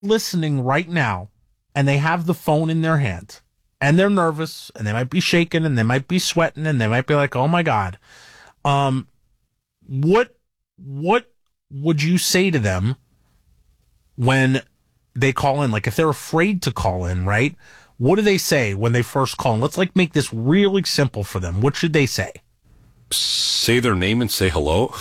listening right now and they have the phone in their hand and they're nervous and they might be shaking and they might be sweating and they might be like, oh my God, what would you say to them when they call in? Like if they're afraid to call in, right? What do they say when they first call in? Let's like make this really simple for them. What should they say? Say their name and say hello.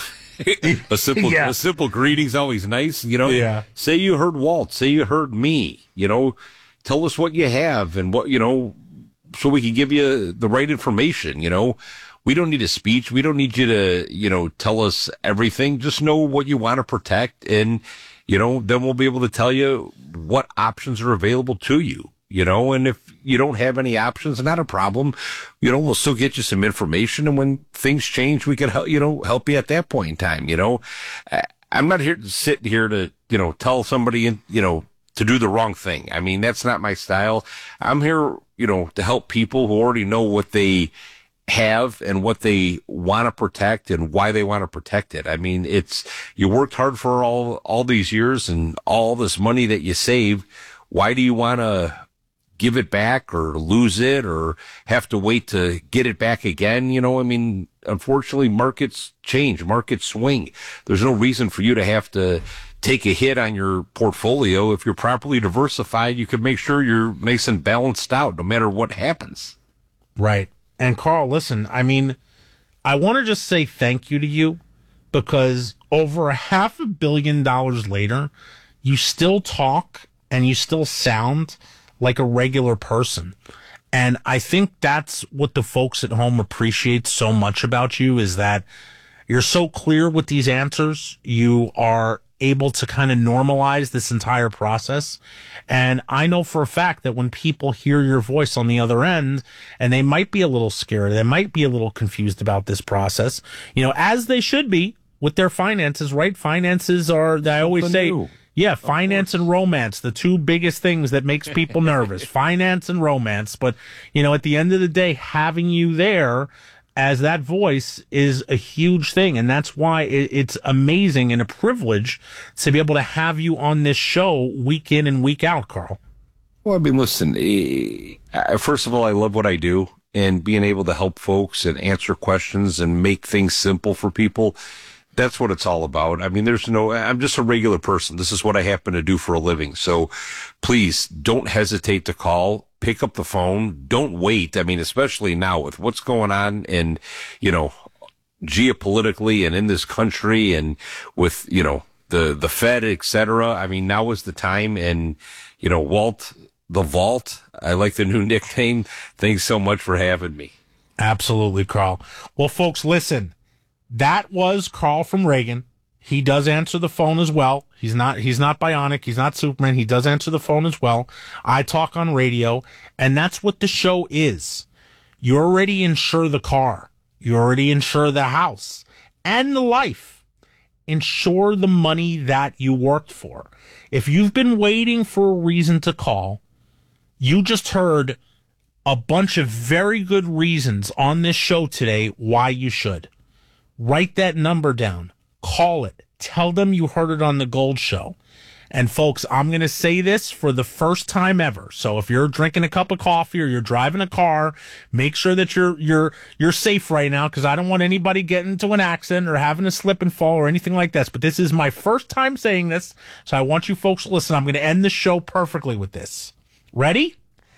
A simple greeting's always nice, you know. Yeah. Say you heard Walt. Say you heard me. You know, tell us what you have and what, you know, so we can give you the right information. You know, we don't need a speech. We don't need you to, you know, tell us everything. Just know what you want to protect, and you know, then we'll be able to tell you what options are available to you. You know, and if you don't have any options, not a problem. You know, we'll still get you some information, and when things change, we can help you at that point in time. You know, I'm not here to sit here to, you know, tell somebody, you know, to do the wrong thing. I mean, that's not my style. I'm here, you know, to help people who already know what they have and what they want to protect and why they want to protect it. I mean, you worked hard for all these years and all this money that you saved. Why do you want to give it back or lose it or have to wait to get it back again? You know, I mean, unfortunately, markets change, markets swing. There's no reason for you to have to take a hit on your portfolio. If you're properly diversified, you can make sure you're nice and balanced out no matter what happens. Right. And Carl, listen, I mean, I want to just say thank you to you, because over $500 million later, you still talk and you still sound like a regular person. And I think that's what the folks at home appreciate so much about you, is that you're so clear with these answers. You are able to kind of normalize this entire process. And I know for a fact that when people hear your voice on the other end, and they might be a little scared, they might be a little confused about this process, you know, as they should be with their finances, right? Finances are, I always say, yeah, finance and romance, the two biggest things that makes people nervous, finance and romance. But, you know, at the end of the day, having you there as that voice is a huge thing. And that's why it's amazing and a privilege to be able to have you on this show week in and week out, Carl. Well, I mean, listen, first of all, I love what I do, and being able to help folks and answer questions and make things simple for people. That's what it's all about. I mean, I'm just a regular person. This is what I happen to do for a living. So please don't hesitate to call, pick up the phone. Don't wait. I mean, especially now with what's going on and, you know, geopolitically and in this country and with, you know, the Fed, et cetera. I mean, now is the time. And, you know, Walt, the Vault, I like the new nickname. Thanks so much for having me. Absolutely, Carl. Well, folks, listen. That was Carl from Reagan. He does answer the phone as well. He's not bionic. He's not Superman. He does answer the phone as well. I talk on radio, and that's what the show is. You already insure the car. You already insure the house and the life. Insure the money that you worked for. If you've been waiting for a reason to call, you just heard a bunch of very good reasons on this show today why you should. Write that number down. Call it. Tell them you heard it on the Gold Show. And folks, I'm going to say this for the first time ever. So if you're drinking a cup of coffee or you're driving a car, make sure that you're safe right now, because I don't want anybody getting into an accident or having a slip and fall or anything like this. But this is my first time saying this, so I want you folks to listen. I'm going to end the show perfectly with this. Ready?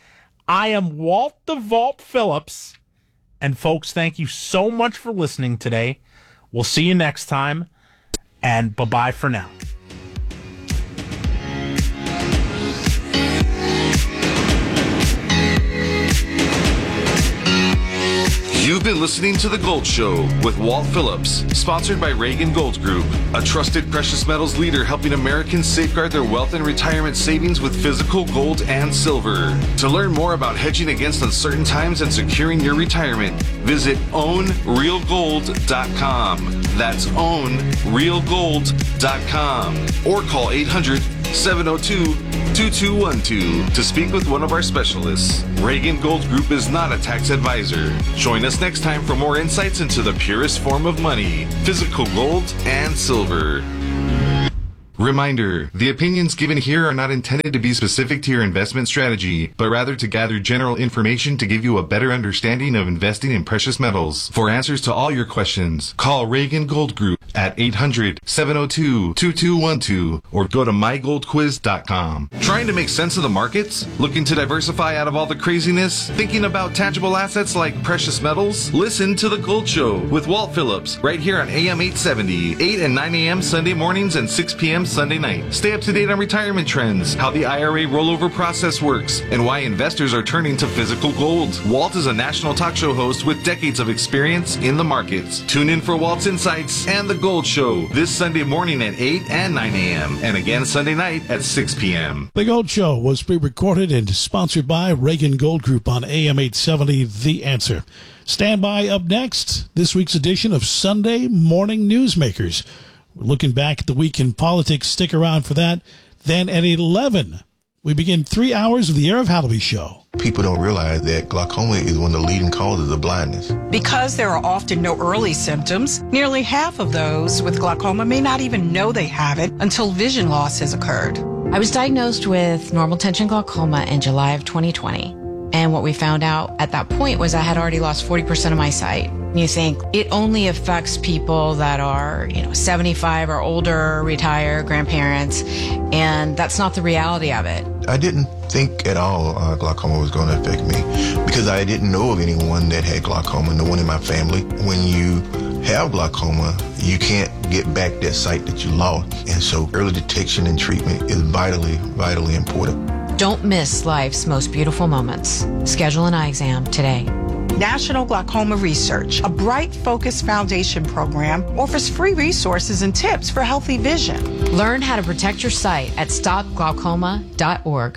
I am Walt the Vault Phillips. And folks, thank you so much for listening today. We'll see you next time, and bye-bye for now. You've been listening to The Gold Show with Walt Phillips, sponsored by Reagan Gold Group, a trusted precious metals leader helping Americans safeguard their wealth and retirement savings with physical gold and silver. To learn more about hedging against uncertain times and securing your retirement, visit ownrealgold.com. That's ownrealgold.com. Or call 800-702-2212 to speak with one of our specialists. Reagan Gold Group is not a tax advisor. Join us next time for more insights into the purest form of money, physical gold and silver. Reminder, the opinions given here are not intended to be specific to your investment strategy, but rather to gather general information to give you a better understanding of investing in precious metals. For answers to all your questions, call Reagan Gold Group at 800-702-2212 or go to mygoldquiz.com. Trying to make sense of the markets? Looking to diversify out of all the craziness? Thinking about tangible assets like precious metals? Listen to The Gold Show with Walt Phillips right here on AM 870, 8 and 9 a.m. Sunday mornings and 6 p.m. Sunday night. Stay up to date on retirement trends, how the IRA rollover process works, and why investors are turning to physical gold. Walt is a national talk show host with decades of experience in the markets. Tune in for Walt's Insights and The Gold Show this Sunday morning at 8 and 9 a.m. and again Sunday night at 6 p.m. The Gold Show was pre-recorded and sponsored by Reagan Gold Group on AM 870, The Answer. Stand by. Up next, this week's edition of Sunday Morning Newsmakers. We're looking back at the week in politics. Stick around for that. Then at 11, we begin 3 hours of the Arif Halaby Show. People don't realize that glaucoma is one of the leading causes of blindness. Because there are often no early symptoms, nearly half of those with glaucoma may not even know they have it until vision loss has occurred. I was diagnosed with normal tension glaucoma in July of 2020. And what we found out at that point was I had already lost 40% of my sight. You think it only affects people that are, 75 or older, retired, grandparents, and that's not the reality of it. I didn't think at all glaucoma was going to affect me because I didn't know of anyone that had glaucoma, no one in my family. When you have glaucoma, you can't get back that sight that you lost. And so early detection and treatment is vitally, vitally important. Don't miss life's most beautiful moments. Schedule an eye exam today. National Glaucoma Research, a Bright Focus Foundation program, offers free resources and tips for healthy vision. Learn how to protect your sight at stopglaucoma.org.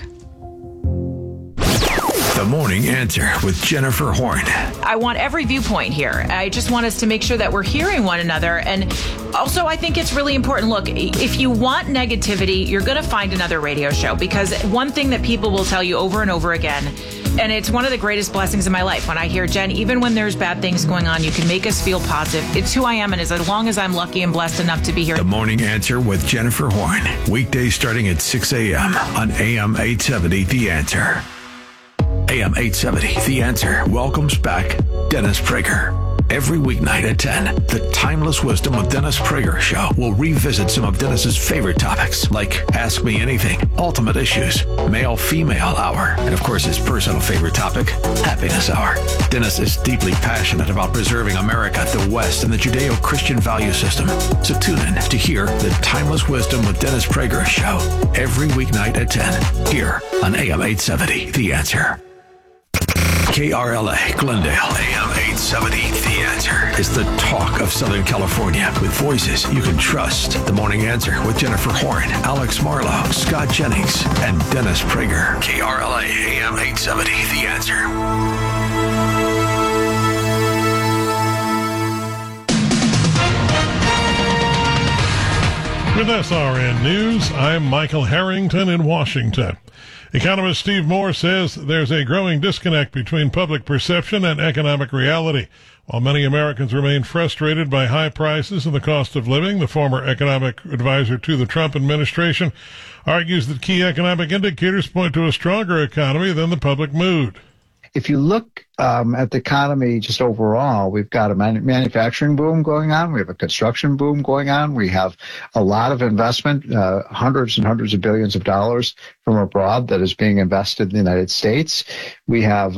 The Morning Answer with Jennifer Horn. I want every viewpoint here. I just want us to make sure that we're hearing one another. And also, I think it's really important. Look, if you want negativity, you're going to find another radio show, because one thing that people will tell you over and over again, and it's one of the greatest blessings in my life, when I hear, Jen, even when there's bad things going on, you can make us feel positive. It's who I am, and as long as I'm lucky and blessed enough to be here. The Morning Answer with Jennifer Horn. Weekdays starting at 6 a.m. on AM 870, The Answer. AM 870, The Answer welcomes back Dennis Prager. Every weeknight at 10, the Timeless Wisdom with Dennis Prager show will revisit some of Dennis's favorite topics, like Ask Me Anything, Ultimate Issues, Male-Female Hour, and of course his personal favorite topic, Happiness Hour. Dennis is deeply passionate about preserving America, the West, and the Judeo-Christian value system. So tune in to hear the Timeless Wisdom with Dennis Prager show every weeknight at 10, here on AM 870, The Answer. KRLA, Glendale, AM 870, The Answer is the talk of Southern California with voices you can trust. The Morning Answer with Jennifer Horn, Alex Marlowe, Scott Jennings, and Dennis Prager. KRLA, AM 870, The Answer. With SRN News, I'm Michael Harrington in Washington. Economist Steve Moore says there's a growing disconnect between public perception and economic reality. While many Americans remain frustrated by high prices and the cost of living, the former economic advisor to the Trump administration argues that key economic indicators point to a stronger economy than the public mood. If you look at the economy just overall, we've got a manufacturing boom going on. We have a construction boom going on. We have a lot of investment, hundreds and hundreds of billions of dollars from abroad that is being invested in the United States. We have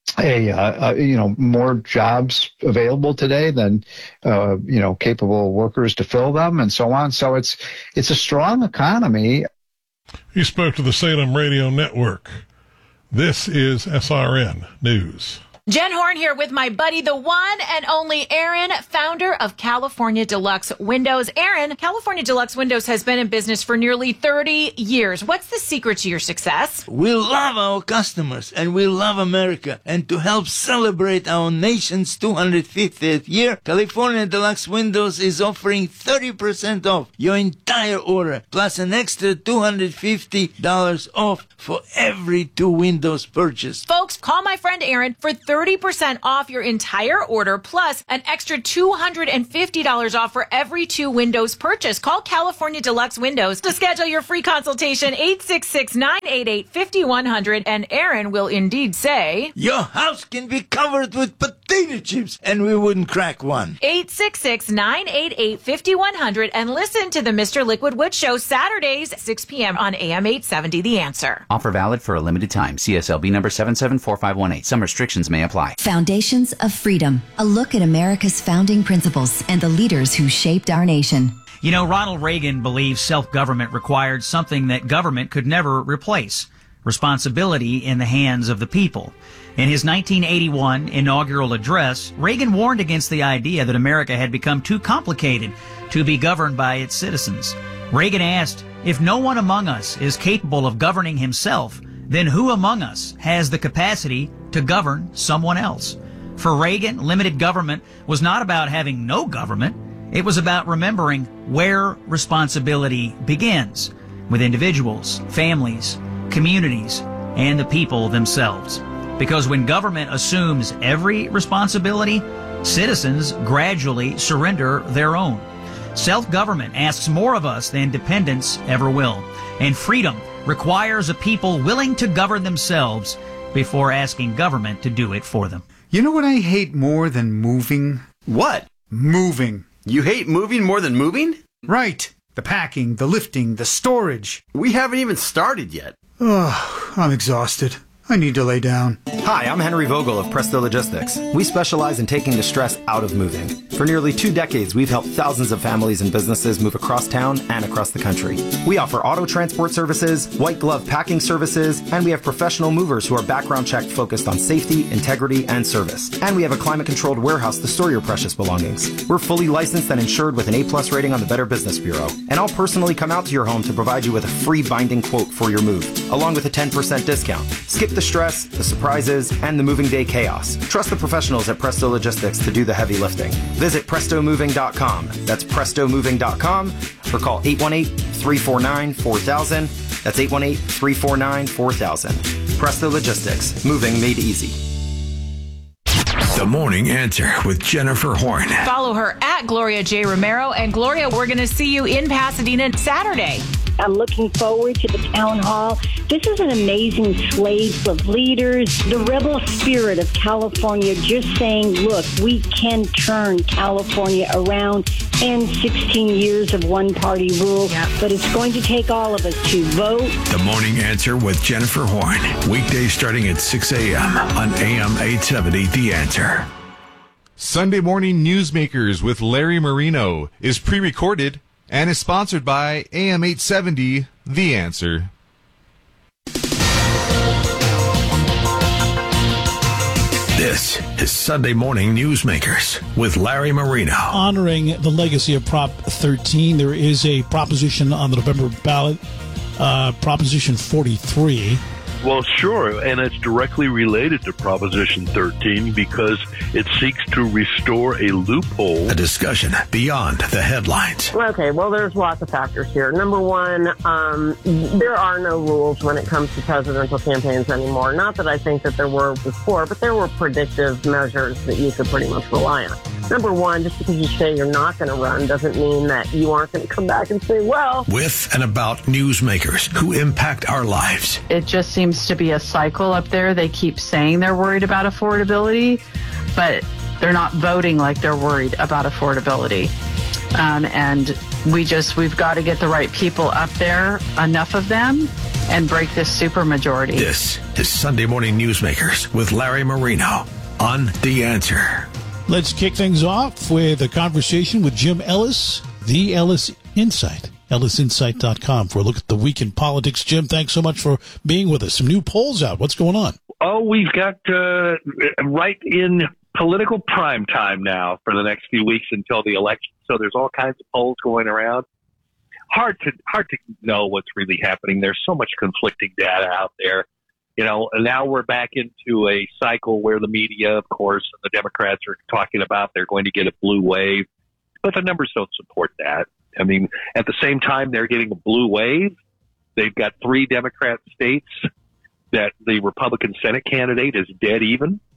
more jobs available today than capable workers to fill them, and so on. So it's a strong economy. He spoke to the Salem Radio Network. This is SRN News. Jen Horn here with my buddy, the one and only Aaron, founder of California Deluxe Windows. Aaron, California Deluxe Windows has been in business for nearly 30 years. What's the secret to your success? We love our customers and we love America. And to help celebrate our nation's 250th year, California Deluxe Windows is offering 30% off your entire order, plus an extra $250 off for every 2 windows purchased. Folks, call my friend Aaron for 30 30% off your entire order, plus an extra $250 off for every 2 windows purchase. Call California Deluxe Windows to schedule your free consultation, 866-988-5100, and Aaron will indeed say, your house can be covered with potato chips, and we wouldn't crack one. 866-988-5100, and listen to the Mr. Liquid Wood Show Saturdays, 6 p.m. on AM 870, The Answer. Offer valid for a limited time. CSLB number 774518. Some restrictions may apply. Foundations of Freedom. A look at America's founding principles and the leaders who shaped our nation. You know, Ronald Reagan believed self-government required something that government could never replace: responsibility in the hands of the people. In his 1981 inaugural address, Reagan warned against the idea that America had become too complicated to be governed by its citizens. Reagan asked, if no one among us is capable of governing himself, then who among us has the capacity to govern someone else? For Reagan, limited government was not about having no government. It was about remembering where responsibility begins, with individuals, families, communities, and the people themselves. Because when government assumes every responsibility, citizens gradually surrender their own. Self-government asks more of us than dependence ever will. And freedom requires a people willing to govern themselves before asking government to do it for them. You know what I hate more than moving? What? Moving. You hate moving more than moving? Right. The packing, the lifting, the storage. We haven't even started yet. Oh, I'm exhausted. I need to lay down. Hi, I'm Henry Vogel of Presto Logistics. We specialize in taking the stress out of moving. For nearly 2 decades, we've helped thousands of families and businesses move across town and across the country. We offer auto transport services, white glove packing services, and we have professional movers who are background checked focused on safety, integrity, and service. And we have a climate-controlled warehouse to store your precious belongings. We're fully licensed and insured with an A+ rating on the Better Business Bureau. And I'll personally come out to your home to provide you with a free binding quote for your move, along with a 10% discount. Skip the stress, the surprises, and the moving day chaos. Trust the professionals at Presto Logistics to do the heavy lifting. Visit PrestoMoving.com. That's PrestoMoving.com, or call 818-349-4000. That's 818-349-4000. Presto Logistics. Moving made easy. The Morning Answer with Jennifer Horn. Follow her at Gloria J. Romero. And Gloria, we're going to see you in Pasadena Saturday. I'm looking forward to the town hall. This is an amazing slate of leaders, the rebel spirit of California just saying, look, we can turn California around and 16 years of one-party rule, but it's going to take all of us to vote. The Morning Answer with Jennifer Horn. Weekdays starting at 6 a.m. on AM 870, The Answer. Sunday Morning Newsmakers with Larry Marino is pre-recorded and is sponsored by AM 870, The Answer. This is Sunday Morning Newsmakers with Larry Marino. Honoring the legacy of Prop 13, there is a proposition on the November ballot, Proposition 43. Well, sure, and it's directly related to Proposition 13 because it seeks to restore a loophole. A discussion beyond the headlines. Okay, well, there's lots of factors here. Number one, there are no rules when it comes to presidential campaigns anymore. Not that I think that there were before, but there were predictive measures that you could pretty much rely on. Number one, just because you say you're not going to run doesn't mean that you aren't going to come back and say, well. With and about newsmakers who impact our lives. It just seems to be a cycle up there. They keep saying they're worried about affordability, but they're not voting like they're worried about affordability. And we've got to get the right people up there, enough of them, and break this supermajority. This is Sunday Morning Newsmakers with Larry Marino on The Answer. Let's kick things off with a conversation with Jim Ellis, the Ellis Insight, ellisinsight.com, for a look at the week in politics. Jim, thanks so much for being with us. Some new polls out. What's going on? Oh, we've got right in political prime time now for the next few weeks until the election. So there's all kinds of polls going around. Hard to know what's really happening. There's so much conflicting data out there. You know, and now we're back into a cycle where the media, of course, and the Democrats are talking about they're going to get a blue wave, but the numbers don't support that. I mean, at the same time they're getting a blue wave, they've got 3 Democrat states that the Republican Senate candidate is dead even.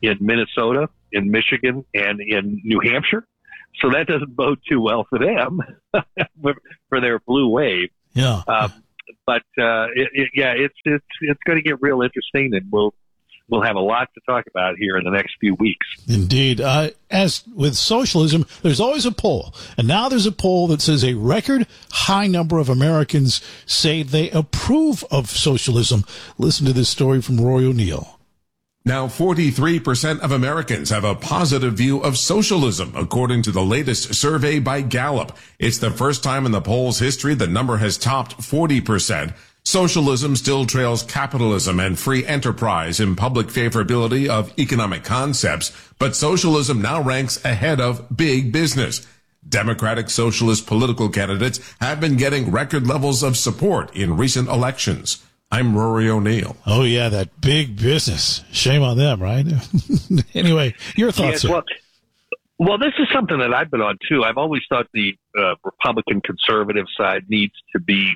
in Minnesota, in Michigan, and in New Hampshire. So that doesn't bode too well for them, for their blue wave. Yeah. But it's going to get real interesting, and we'll have a lot to talk about here in the next few weeks. Indeed. As with socialism, there's always a poll. And now there's a poll that says a record high number of Americans say they approve of socialism. Listen to this story from Roy O'Neill. Now, 43% of Americans have a positive view of socialism, according to the latest survey by Gallup. It's the first time in the poll's history the number has topped 40%. Socialism still trails capitalism and free enterprise in public favorability of economic concepts, but socialism now ranks ahead of big business. Democratic socialist political candidates have been getting record levels of support in recent elections. I'm Rory O'Neill. Oh, yeah, that big business. Shame on them, right? Anyway, your thoughts? Yes, well, this is something that I've been on, too. I've always thought the Republican conservative side needs to be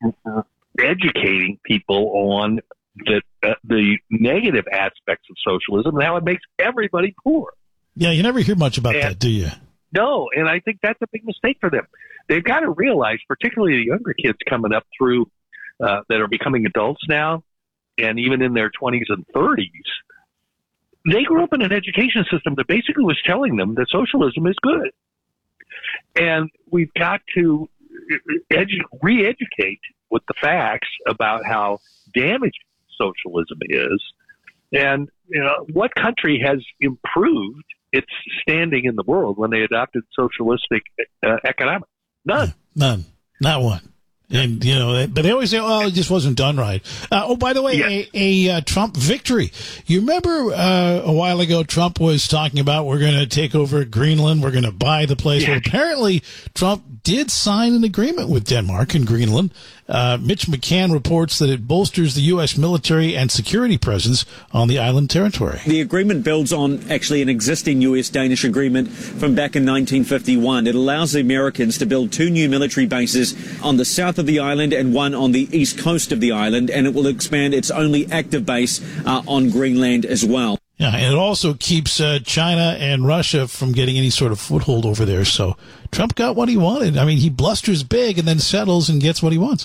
educating people on the negative aspects of socialism and how it makes everybody poor. Yeah, you never hear much about that, do you? No, and I think that's a big mistake for them. They've got to realize, particularly the younger kids coming up through that are becoming adults now, and even in their 20s and 30s, they grew up in an education system that basically was telling them that socialism is good. And we've got to re-educate with the facts about how damaging socialism is. And what country has improved its standing in the world when they adopted socialistic economics? None. Not one. And, but they always say, oh, it just wasn't done right. By the way, a Trump victory. You remember a while ago, Trump was talking about we're going to take over Greenland. We're going to buy the place. Well, apparently, Trump did sign an agreement with Denmark and Greenland. Mitch McCann reports that it bolsters the U.S. military and security presence on the island territory. The agreement builds on actually an existing U.S.-Danish agreement from back in 1951. It allows the Americans to build 2 new military bases on the south of the island and one on the east coast of the island, and it will expand its only active base on Greenland as well. Yeah, and it also keeps China and Russia from getting any sort of foothold over there. So Trump got what he wanted. I mean, he blusters big and then settles and gets what he wants.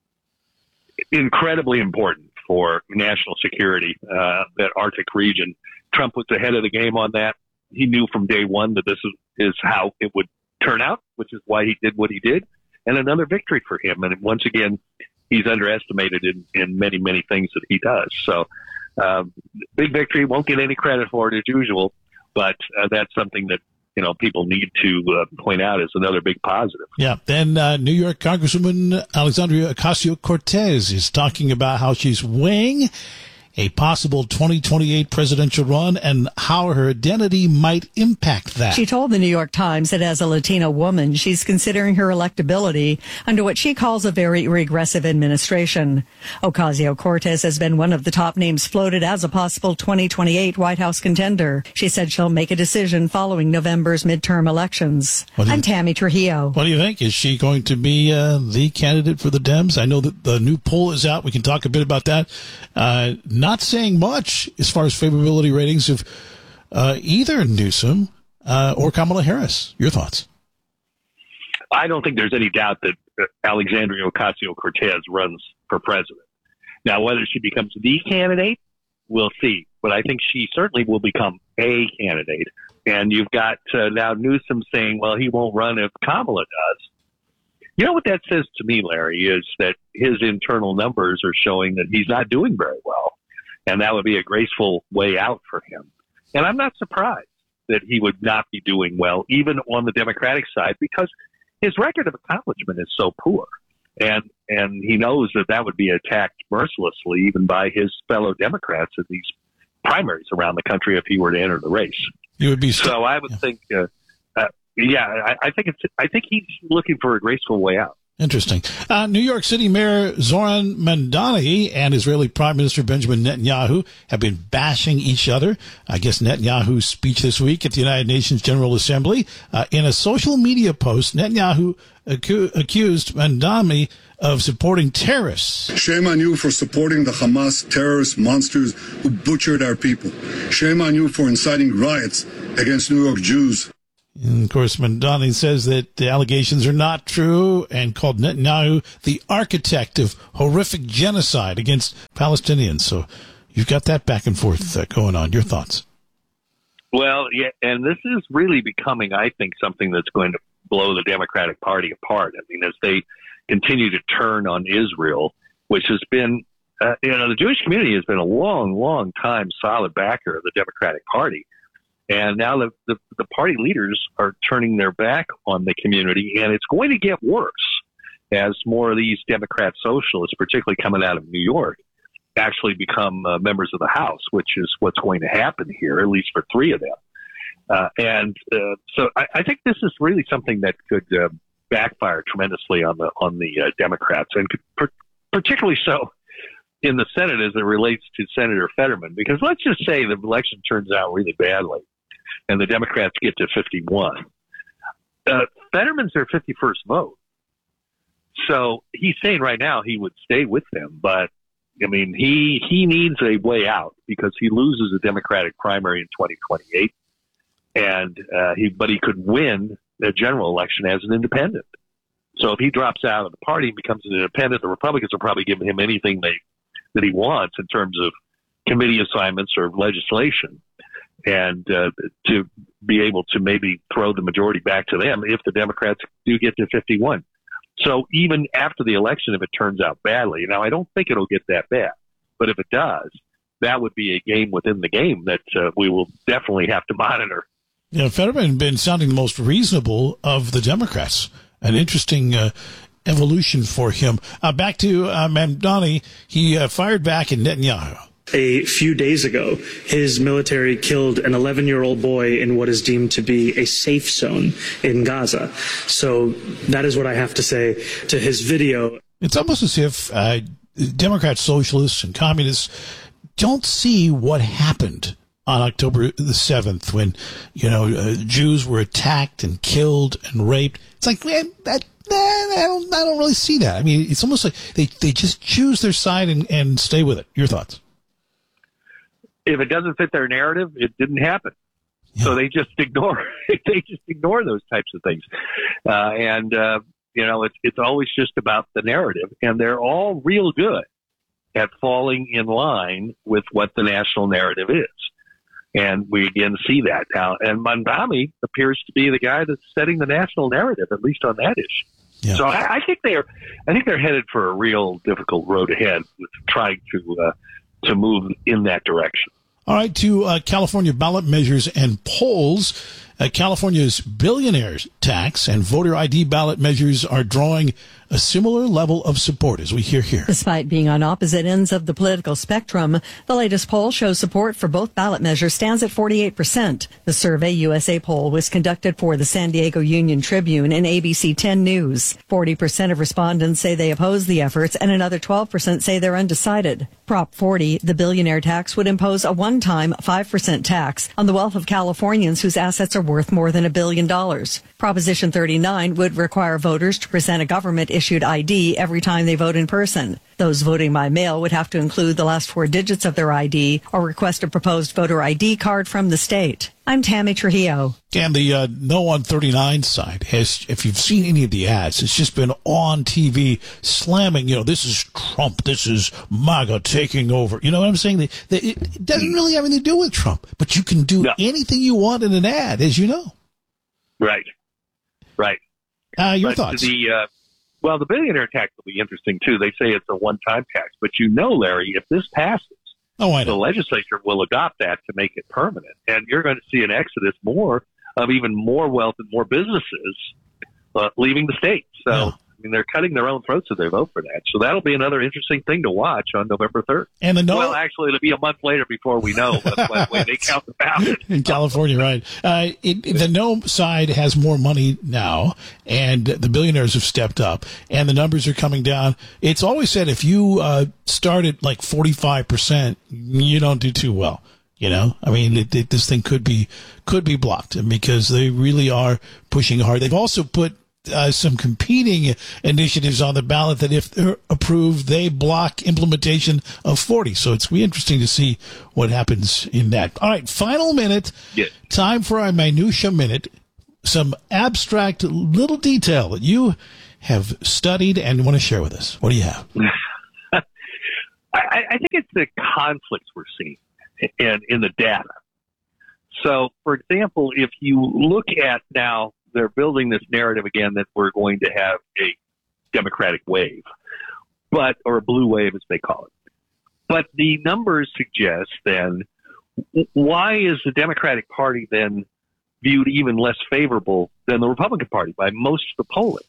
Incredibly important for national security, that Arctic region. Trump was ahead of the game on that. He knew from day one that this is how it would turn out, which is why he did what he did. And another victory for him. And once again, he's underestimated in many, many things that he does. So, big victory. Won't get any credit for it as usual, but that's something that people need to point out as another big positive. Yeah. Then New York Congresswoman Alexandria Ocasio-Cortez is talking about how she's weighing a possible 2028 presidential run and how her identity might impact that. She told the New York Times that as a Latina woman, she's considering her electability under what she calls a very regressive administration. Ocasio-Cortez has been one of the top names floated as a possible 2028 White House contender. She said she'll make a decision following November's midterm elections. I'm Tammy Trujillo. What do you think? Is she going to be the candidate for the Dems? I know that the new poll is out. We can talk a bit about that. Not saying much as far as favorability ratings of either Newsom or Kamala Harris. Your thoughts? I don't think there's any doubt that Alexandria Ocasio-Cortez runs for president. Now, whether she becomes the candidate, we'll see. But I think she certainly will become a candidate. And you've got now Newsom saying, well, he won't run if Kamala does. You know what that says to me, Larry, is that his internal numbers are showing that he's not doing very well. And that would be a graceful way out for him. And I'm not surprised that he would not be doing well, even on the Democratic side, because his record of accomplishment is so poor. And he knows that would be attacked mercilessly even by his fellow Democrats in these primaries around the country if he were to enter the race. You would be I would think, I think he's looking for a graceful way out. Interesting. New York City Mayor Zoran Mamdani and Israeli Prime Minister Benjamin Netanyahu have been bashing each other. I guess Netanyahu's speech this week at the United Nations General Assembly. In a social media post, Netanyahu accused Mamdani of supporting terrorists. Shame on you for supporting the Hamas terrorist monsters who butchered our people. Shame on you for inciting riots against New York Jews. And of course, Mamdani says that the allegations are not true and called Netanyahu the architect of horrific genocide against Palestinians. So you've got that back and forth going on. Your thoughts? Well, yeah, and this is really becoming, I think, something that's going to blow the Democratic Party apart. I mean, as they continue to turn on Israel, which has been, the Jewish community has been a long, long time solid backer of the Democratic Party. And now the party leaders are turning their back on the community, and it's going to get worse as more of these Democrat socialists, particularly coming out of New York, actually become members of the House, which is what's going to happen here, at least for 3 of them. So I think this is really something that could backfire tremendously on the Democrats, and particularly so in the Senate as it relates to Senator Fetterman. Because let's just say the election turns out really badly, and the Democrats get to 51. Fetterman's their 51st vote. So he's saying right now he would stay with them, but I mean, he needs a way out because he loses a Democratic primary in 2028, and but he could win a general election as an independent. So if he drops out of the party and becomes an independent, the Republicans will probably give him anything that he wants in terms of committee assignments or legislation, and to be able to maybe throw the majority back to them if the Democrats do get to 51. So even after the election, if it turns out badly, now I don't think it'll get that bad, but if it does, that would be a game within the game that we will definitely have to monitor. Yeah, Fetterman has been sounding the most reasonable of the Democrats. An interesting evolution for him. Back to Mamdani. He fired back at Netanyahu. A few days ago, his military killed an 11-year-old boy in what is deemed to be a safe zone in Gaza. So that is what I have to say to his video. It's almost as if Democrat socialists and communists don't see what happened on October the 7th when, Jews were attacked and killed and raped. It's like, man, I don't really see that. I mean, it's almost like they just choose their side and stay with it. Your thoughts? If it doesn't fit their narrative, it didn't happen. Yeah. So they just ignore those types of things. It's always just about the narrative, and they're all real good at falling in line with what the national narrative is. And we again see that now. And Mamdani appears to be the guy that's setting the national narrative, at least on that issue. Yeah. So I think they're headed for a real difficult road ahead with trying to move in that direction. All right, to California ballot measures and polls. California's billionaire tax and voter ID ballot measures are drawing a similar level of support, as we hear here. Despite being on opposite ends of the political spectrum, the latest poll shows support for both ballot measures stands at 48%. The Survey USA poll was conducted for the San Diego Union Tribune and ABC 10 News. 40% of respondents say they oppose the efforts, and another 12% say they're undecided. Prop 40, the billionaire tax, would impose a one-time 5% tax on the wealth of Californians whose assets are worth more than $1 billion. Proposition 39 would require voters to present a government-issued ID every time they vote in person. Those voting by mail would have to include the last 4 digits of their ID or request a proposed voter ID card from the state. I'm Tammy Trujillo. And the No on 39 side has, if you've seen any of the ads, it's just been on TV slamming, this is Trump, this is MAGA taking over. You know what I'm saying? It doesn't really have anything to do with Trump, but you can do anything you want in an ad, as you know. Right. Your thoughts? The billionaire tax will be interesting, too. They say it's a one-time tax. But Larry, if this passes, the legislature will adopt that to make it permanent. And you're going to see an exodus more of even more wealth and more businesses leaving the state. So I mean, they're cutting their own throats if they vote for that. So that'll be another interesting thing to watch on November 3rd. And well, actually, it'll be a month later before we know when they count the ballot. In California, right. The no side has more money now, and the billionaires have stepped up, and the numbers are coming down. It's always said if you start at like 45%, you don't do too well. You know, I mean, this thing could be blocked because they really are pushing hard. They've also put some competing initiatives on the ballot that if they're approved, they block implementation of 40. So it's be interesting to see what happens in that. All right, final minute. Yes. Time for our minutia minute. Some abstract little detail that you have studied and want to share with us. What do you have? I think it's the conflicts we're seeing in the data. So, for example, if you look at now, they're building this narrative again that we're going to have a Democratic wave, or a blue wave as they call it. But the numbers suggest then, why is the Democratic Party then viewed even less favorable than the Republican Party by most of the polling?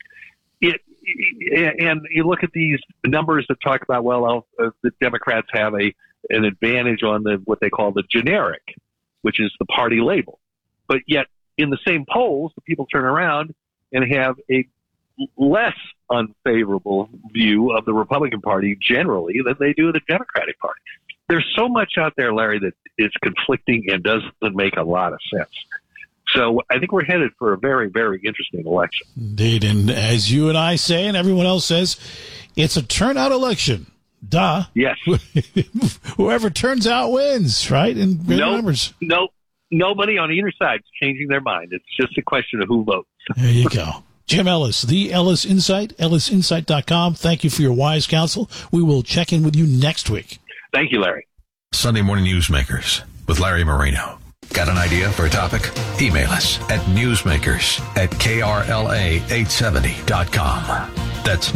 And you look at these numbers that talk about, the Democrats have an advantage on what they call the generic, which is the party label. But yet, in the same polls, the people turn around and have a less unfavorable view of the Republican Party generally than they do the Democratic Party. There's so much out there, Larry, that is conflicting and doesn't make a lot of sense. So I think we're headed for a very, very interesting election. Indeed. And as you and I say, and everyone else says, it's a turnout election. Duh. Yes. Whoever turns out wins, right? In great numbers. Nobody on either side is changing their mind. It's just a question of who votes. There you go. Jim Ellis, the Ellis Insight, ellisinsight.com. Thank you for your wise counsel. We will check in with you next week. Thank you, Larry. Sunday Morning Newsmakers with Larry Marino. Got an idea for a topic? Email us at newsmakers@krla870.com. That's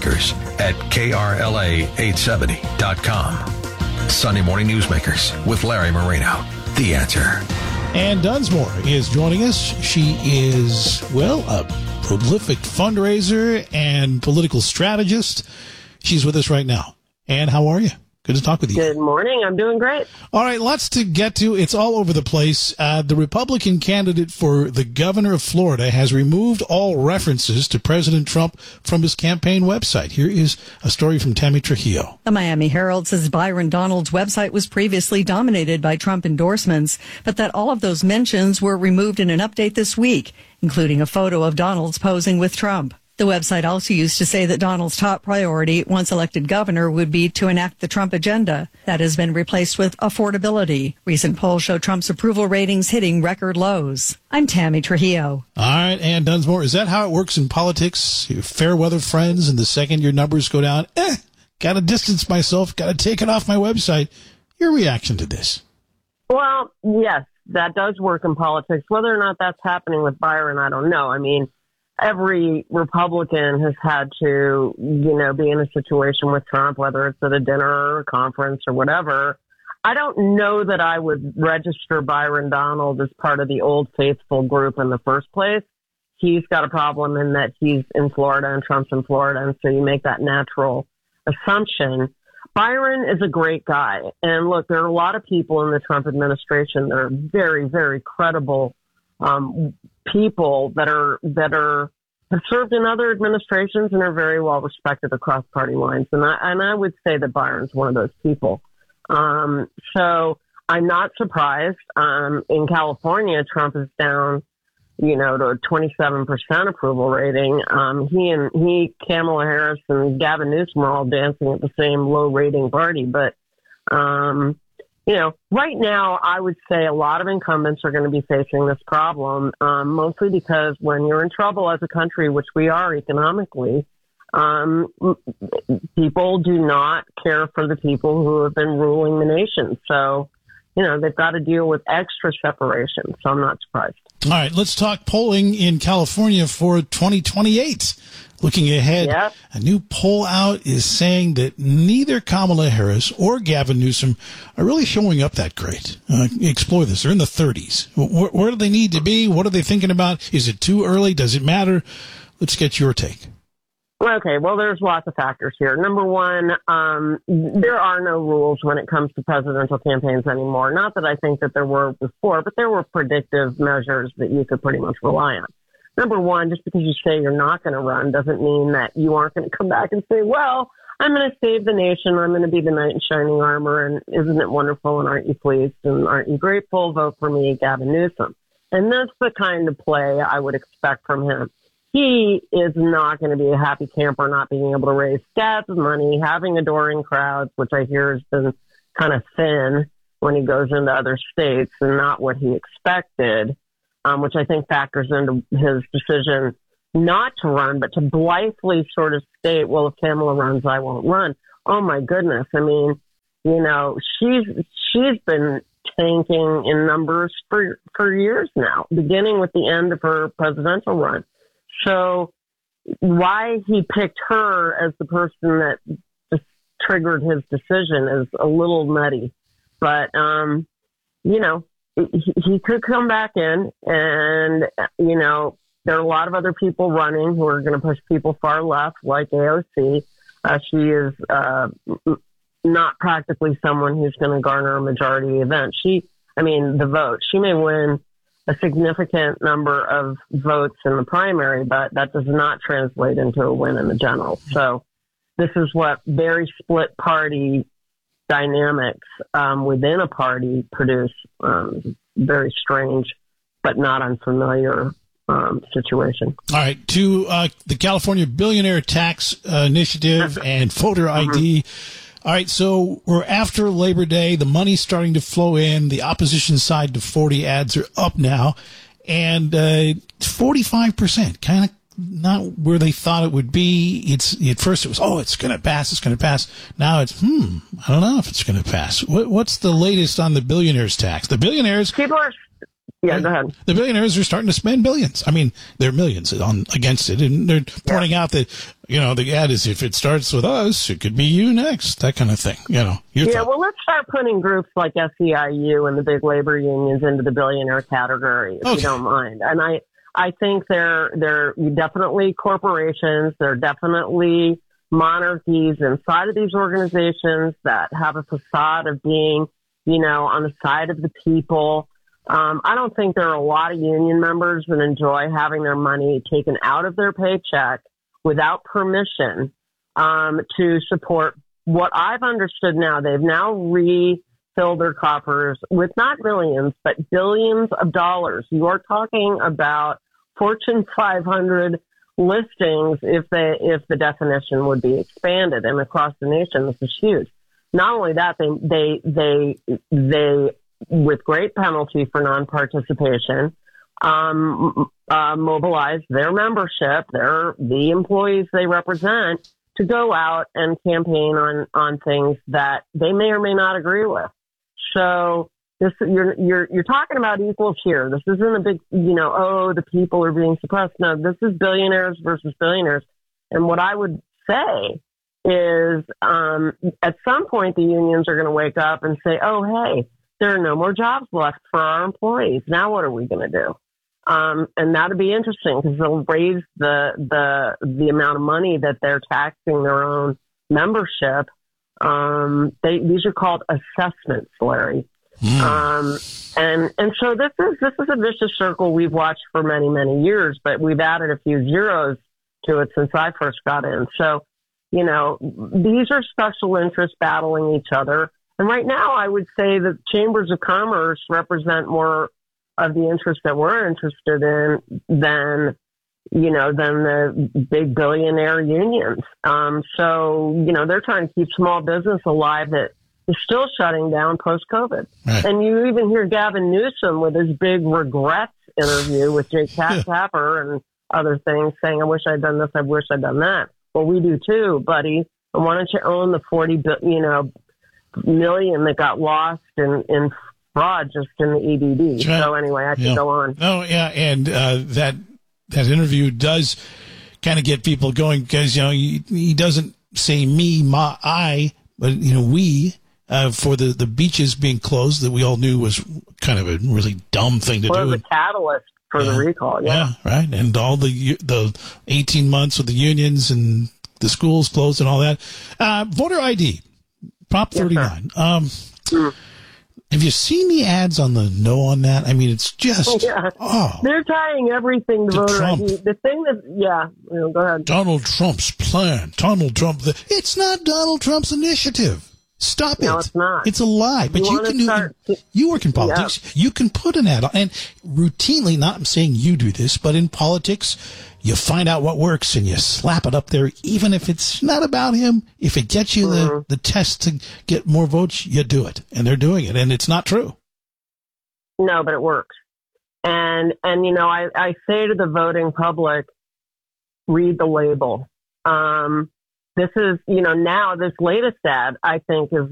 newsmakers@krla870.com. Sunday Morning Newsmakers with Larry Marino. The Answer. Ann Dunsmore is joining us. She is, a prolific fundraiser and political strategist. She's with us right now. Ann, how are you? Good to talk with you. Good morning. I'm doing great. All right, lots to get to. It's all over the place. The Republican candidate for the governor of Florida has removed all references to President Trump from his campaign website. Here is a story from Tammy Trujillo. The Miami Herald says Byron Donald's website was previously dominated by Trump endorsements, but that all of those mentions were removed in an update this week, including a photo of Donald's posing with Trump. The website also used to say that Donald's top priority, once elected governor, would be to enact the Trump agenda. That has been replaced with affordability. Recent polls show Trump's approval ratings hitting record lows. I'm Tammy Trujillo. All right, Ann Dunsmore, is that how it works in politics? You're fair weather friends, and the second your numbers go down, got to distance myself, got to take it off my website. Your reaction to this? Well, yes, that does work in politics. Whether or not that's happening with Byron, I don't know. I mean, every Republican has had to, be in a situation with Trump, whether it's at a dinner or a conference or whatever. I don't know that I would register Byron Donald as part of the Old Faithful group in the first place. He's got a problem in that he's in Florida and Trump's in Florida, and so you make that natural assumption. Byron is a great guy. And look, there are a lot of people in the Trump administration that are very, very credible people that have served in other administrations and are very well respected across party lines. And I would say that Byron's one of those people. So I'm not surprised. In California, Trump is down, to a 27% approval rating. He, Kamala Harris and Gavin Newsom are all dancing at the same low rating party. But, right now, I would say a lot of incumbents are going to be facing this problem, mostly because when you're in trouble as a country, which we are economically, people do not care for the people who have been ruling the nation. So, they've got to deal with extra separation. So I'm not surprised. All right, let's talk polling in California for 2028. Looking ahead, A new poll out is saying that neither Kamala Harris or Gavin Newsom are really showing up that great. Explore this. They're in the 30s. Where do they need to be? What are they thinking about? Is it too early? Does it matter? Let's get your take. Okay, well, there's lots of factors here. Number one, there are no rules when it comes to presidential campaigns anymore. Not that I think that there were before, but there were predictive measures that you could pretty much rely on. Number one, just because you say you're not going to run doesn't mean that you aren't going to come back and say, well, I'm going to save the nation. I'm going to be the knight in shining armor. And isn't it wonderful? And aren't you pleased? And aren't you grateful? Vote for me, Gavin Newsom. And that's the kind of play I would expect from him. He is not going to be a happy camper, not being able to raise stats, money, having adoring crowds, which I hear has been kind of thin when he goes into other states and not what he expected, which I think factors into his decision not to run, but to blithely sort of state, well, if Kamala runs, I won't run. Oh, my goodness. I mean, you know, she's been tanking in numbers for years now, beginning with the end of her presidential run. So why he picked her as the person that just triggered his decision is a little nutty. But, you know, he could come back in and, you know, there are a lot of other people running who are going to push people far left, like AOC. She is not practically someone who's going to garner a majority event. The vote. She may win a significant number of votes in the primary, but that does not translate into a win in the general. So this is what very split party dynamics within a party produce very strange but not unfamiliar situation. All right, to the California Billionaire Tax Initiative and voter ID. All right, so we're after Labor Day. The money's starting to flow in. The opposition side to 40 ads are up now. And 45%, kind of not where they thought it would be. At first it was, it's going to pass, it's going to pass. Now it's, I don't know if it's going to pass. What's the latest on the billionaires tax? The billionaires... People are... Yeah, go ahead. The billionaires are starting to spend billions. I mean, they're millions against it, and they're pointing out that, you know, the ad is, if it starts with us, it could be you next, that kind of thing. You know. Well, let's start putting groups like SEIU and the big labor unions into the billionaire category, if you don't mind. And I think they're definitely corporations. They're definitely monarchies inside of these organizations that have a facade of being, you know, on the side of the people. I don't think there are a lot of union members that enjoy having their money taken out of their paycheck without permission to support what I've understood now. They've now refilled their coffers with not millions, but billions of dollars. You are talking about Fortune 500 listings if the definition would be expanded, and across the nation, this is huge. Not only that, they with great penalty for non-participation, mobilize their membership, the employees they represent, to go out and campaign on things that they may or may not agree with. So you're talking about equals here. This isn't a big, you know, the people are being suppressed. No, this is billionaires versus billionaires. And what I would say is, at some point the unions are going to wake up and say, hey, there are no more jobs left for our employees. Now what are we going to do? And that'll be interesting because they'll raise the amount of money that they're taxing their own membership. These are called assessments, Larry. And so this is a vicious circle we've watched for many, many years, but we've added a few zeros to it since I first got in. So, you know, these are special interests battling each other. And right now, I would say that chambers of commerce represent more of the interests that we're interested in than the big billionaire unions. So, you know, they're trying to keep small business alive that is still shutting down post-COVID. Right. And you even hear Gavin Newsom with his big regrets interview with Jake Tapper and other things saying, I wish I'd done this, I wish I'd done that. Well, we do too, buddy. And why don't you own the 40 million that got lost in fraud just in the EDD. Right. So anyway, I can go on. Oh, yeah, and that interview does kind of get people going because, you know, he doesn't say me, I, but, you know, we, for the beaches being closed that we all knew was kind of a really dumb thing to do. Well, the catalyst. for the recall. Yeah, right. And all the 18 months with the unions and the schools closed and all that. Voter ID, Prop 39. Have you seen the ads on the no on that? I mean, it's just they're tying everything to voter Trump. ID. The thing that go ahead. Donald Trump's plan. Donald Trump. It's not Donald Trump's initiative. Stop it. No, it's not. It's a lie. But you can do. You work in politics. You can put an ad on, and routinely. Not saying you do this, but in politics, you find out what works and you slap it up there, even if it's not about him. If it gets you the test to get more votes, you do it, and they're doing it, and it's not true. No, but it works. And I say to the voting public, read the label. This is, now this latest ad, I think has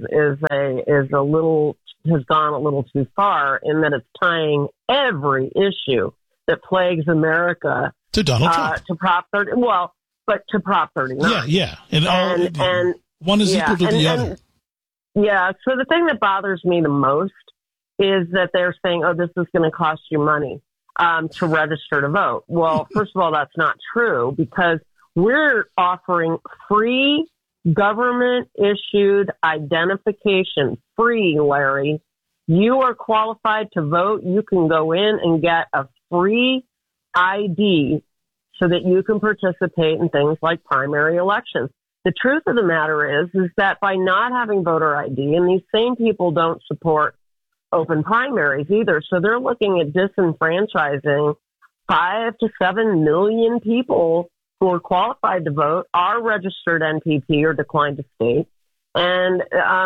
gone a little too far in that it's tying every issue that plagues America to Donald Trump, to Prop 30. Well, but to Prop 39. Yeah. And one is equal to the other. Yeah. So the thing that bothers me the most is that they're saying, "Oh, this is going to cost you money to register to vote." Well, first of all, that's not true because we're offering free government-issued identification. Free, Larry. You are qualified to vote. You can go in and get a free ID so that you can participate in things like primary elections. The truth of the matter is that by not having voter ID, and these same people don't support open primaries either, so they're looking at disenfranchising 5 to 7 million people who are qualified to vote, are registered NPP or declined to state. And,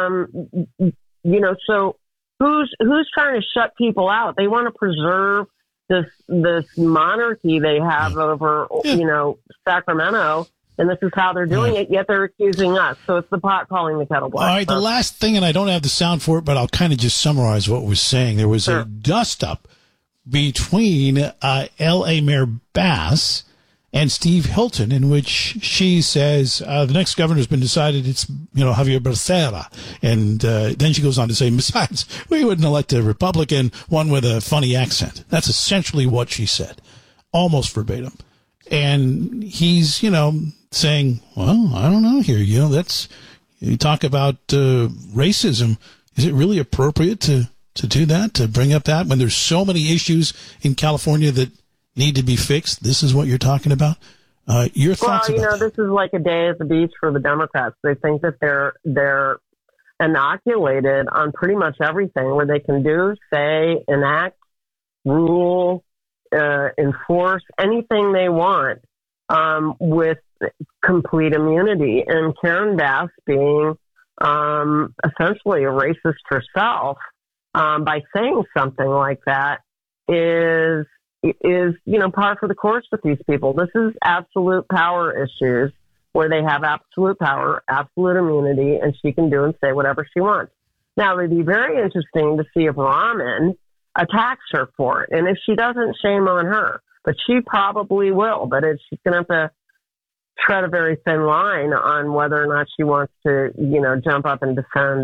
so who's trying to shut people out? They want to preserve this monarchy they have over, Sacramento. And this is how they're doing it, yet they're accusing us. So it's the pot calling the kettle black. All right, the last thing, and I don't have the sound for it, but I'll kind of just summarize what was saying. There was a dust-up between L.A. Mayor Bass and Steve Hilton, in which she says the next governor's been decided. It's Javier Becerra, and then she goes on to say, besides, we wouldn't elect a Republican, one with a funny accent. That's essentially what she said, almost verbatim. And he's saying, well, I don't know here. You talk about racism. Is it really appropriate to do that, to bring up that when there's so many issues in California that need to be fixed? This is what you're talking about. Your thoughts about this is like a day at the beach for the Democrats. They think that they're inoculated on pretty much everything where they can do, say, enact, rule, enforce anything they want with complete immunity. And Karen Bass being essentially a racist herself by saying something like that is par for the course with these people. This is absolute power issues where they have absolute power, absolute immunity, and she can do and say whatever she wants. Now, it'd be very interesting to see if Rahman attacks her for it. And if she doesn't, shame on her. But she probably will. But she's going to have to tread a very thin line on whether or not she wants to, jump up and defend,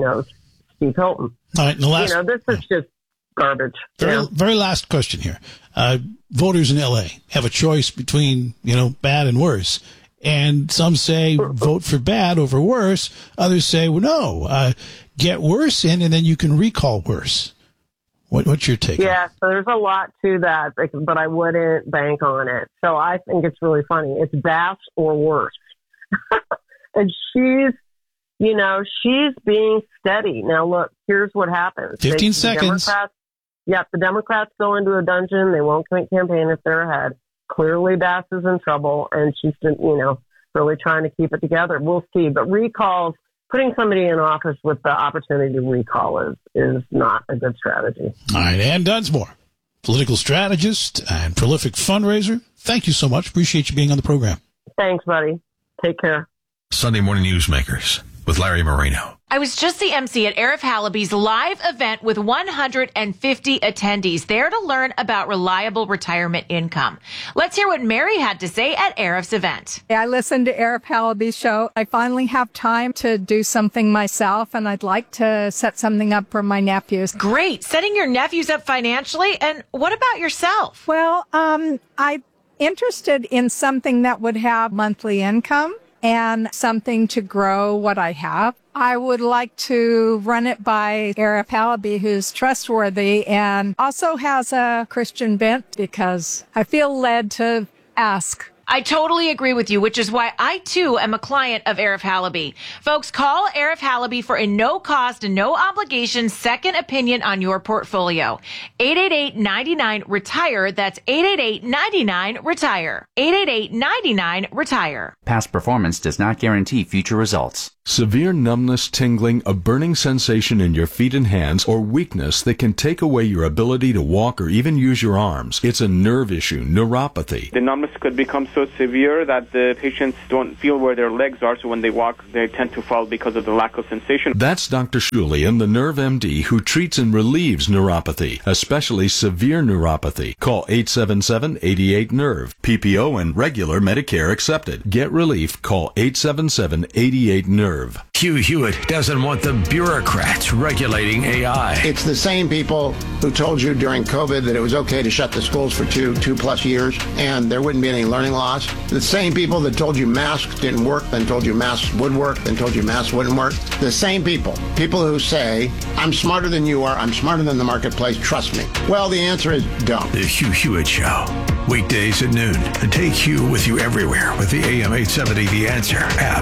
Steve Hilton. All right, and the last, this is just garbage. Very last question here. Voters in L.A. have a choice between, bad and worse. And some say vote for bad over worse. Others say, well, no, get worse in and then you can recall worse. What's your take? Yeah, so there's a lot to that, but I wouldn't bank on it. So I think it's really funny. It's Bass or worse. And she's being steady. Now, look, here's what happens. 15 seconds. The Democrats go into a dungeon. They won't campaign if they're ahead. Clearly, Bass is in trouble, and she's, really trying to keep it together. We'll see. But recalls, putting somebody in office with the opportunity to recall is not a good strategy. All right, Ann Dunsmore, political strategist and prolific fundraiser. Thank you so much. Appreciate you being on the program. Thanks, buddy. Take care. Sunday Morning Newsmakers with Larry Marino. I was just the MC at Arif Halaby's live event with 150 attendees there to learn about reliable retirement income. Let's hear what Mary had to say at Arif's event. I listened to Arif Halaby's show. I finally have time to do something myself, and I'd like to set something up for my nephews. Great. Setting your nephews up financially. And what about yourself? Well, I'm interested in something that would have monthly income and something to grow what I have. I would like to run it by Arif Halaby, who's trustworthy and also has a Christian bent, because I feel led to ask. I totally agree with you, which is why I, too, am a client of Arif Halaby. Folks, call Arif Halaby for a no-cost and no-obligation second opinion on your portfolio. 888-99-RETIRE. That's 888-99-RETIRE. 888-99-RETIRE. Past performance does not guarantee future results. Severe numbness, tingling, a burning sensation in your feet and hands, or weakness that can take away your ability to walk or even use your arms. It's a nerve issue, neuropathy. The numbness could become so severe that the patients don't feel where their legs are, so when they walk, they tend to fall because of the lack of sensation. That's Dr. Shulian, the Nerve MD, who treats and relieves neuropathy, especially severe neuropathy. Call 877-88-NERVE. PPO and regular Medicare accepted. Get relief. Call 877-88-NERVE. Hugh Hewitt doesn't want the bureaucrats regulating AI. It's the same people who told you during COVID that it was okay to shut the schools for two plus years and there wouldn't be any learning loss. The same people that told you masks didn't work, then told you masks would work, then told you masks wouldn't work. The same people who say, I'm smarter than you are, I'm smarter than the marketplace, trust me. Well, the answer is don't. The Hugh Hewitt Show, weekdays at noon. And take Hugh with you everywhere with the AM 870 The Answer app.